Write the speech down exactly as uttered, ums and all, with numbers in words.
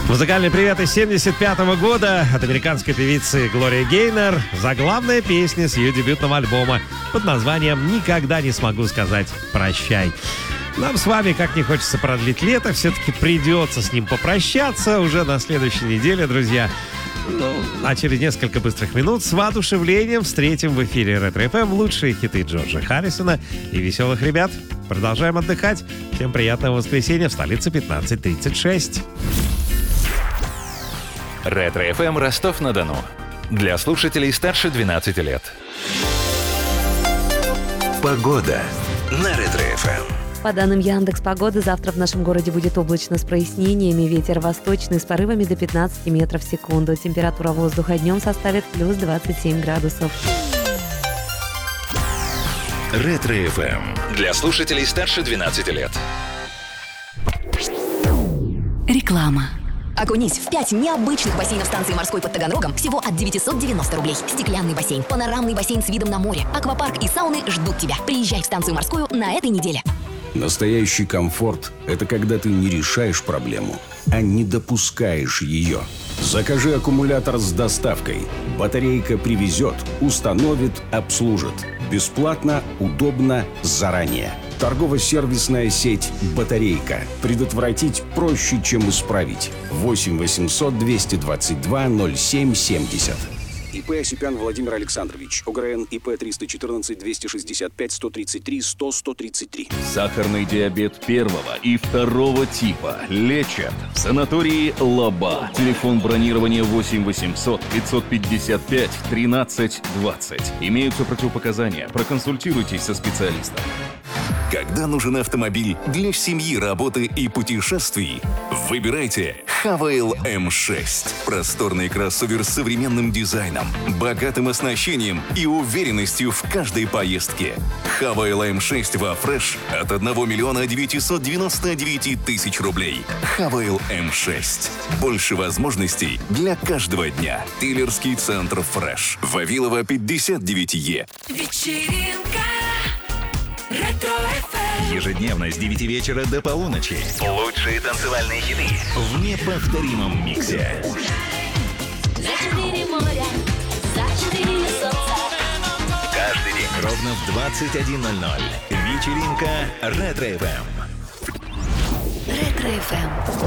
Музыкальный привет из семьдесят пятого года от американской певицы Глории Гейнор. Заглавная песня с ее дебютного альбома под названием «Никогда не смогу сказать прощай». Нам с вами, как не хочется продлить лето, все-таки придется с ним попрощаться уже на следующей неделе, друзья. Ну, а через несколько быстрых минут с воодушевлением встретим в эфире Ретро эф эм лучшие хиты Джорджа Харрисона и веселых ребят. Продолжаем отдыхать. Всем приятного воскресенья в столице пятнадцать тридцать шесть. Ретро эф эм Ростов-на-Дону. Для слушателей старше двенадцати лет. Погода на Ретро эф эм. По данным Яндекс.Погоды, завтра в нашем городе будет облачно с прояснениями. Ветер восточный с порывами до пятнадцати метров в секунду. Температура воздуха днем составит плюс двадцать семь градусов. Ретро эф эм. Для слушателей старше двенадцати лет. Реклама. Окунись в пять необычных бассейнов станции морской под Таганрогом всего от девятьсот девяносто рублей. Стеклянный бассейн, панорамный бассейн с видом на море, аквапарк и сауны ждут тебя. Приезжай в станцию морскую на этой неделе. Настоящий комфорт – это когда ты не решаешь проблему, а не допускаешь ее. Закажи аккумулятор с доставкой. Батарейка привезет, установит, обслужит. Бесплатно, удобно, заранее. Торгово-сервисная сеть «Батарейка». Предотвратить проще, чем исправить. восемь восемьсот двести двадцать два ноль семь семьдесят. ИП Осипян Владимир Александрович. ОГРН ИП триста четырнадцать двести шестьдесят пять сто тридцать три сто сто тридцать три. Сахарный диабет первого и второго типа лечат в санатории «Лаба». Телефон бронирования восемь восемьсот пятьсот пятьдесят пять тринадцать двадцать. Имеются противопоказания. Проконсультируйтесь со специалистом. Когда нужен автомобиль для семьи, работы и путешествий, выбирайте Хавейл эм шесть. Просторный кроссовер с современным дизайном, богатым оснащением и уверенностью в каждой поездке. Хавейл эм шесть во фреш от одного миллиона девятисот девяноста девяти тысяч рублей. Хавейл эм шесть. Больше возможностей для каждого дня. Дилерский центр фреш. Вавилова пятьдесят девять Е. Вечеринка. Ретро эф эм. Ежедневно с девяти вечера до полуночи. Лучшие танцевальные хиты в неповторимом миксе. За четыре моря, за четыре солнца. Каждый день ровно в двадцать один ноль ноль. Вечеринка Ретро эф эм. Ретро эф эм.